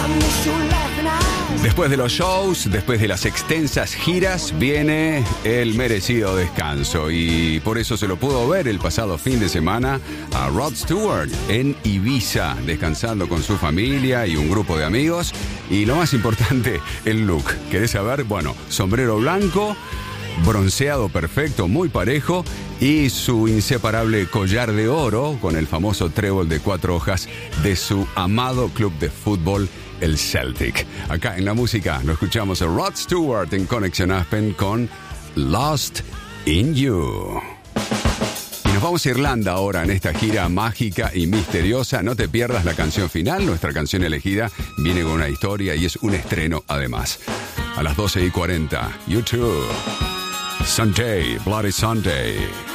Después de los shows, después de las extensas giras, viene el merecido descanso. Y por eso se lo pudo ver el pasado fin de semana a Rod Stewart en Ibiza, descansando con su familia y un grupo de amigos. Y lo más importante, el look. ¿Querés saber? Bueno, sombrero blanco, bronceado perfecto, muy parejo, y su inseparable collar de oro con el famoso trébol de 4 hojas de su amado club de fútbol, el Celtic. Acá en la música lo escuchamos a Rod Stewart en Conexión Aspen con Lost in You. Y nos vamos a Irlanda ahora en esta gira mágica y misteriosa. No te pierdas la canción final. Nuestra canción elegida viene con una historia y es un estreno además. A las 12:40, YouTube. Sunday, Bloody Sunday.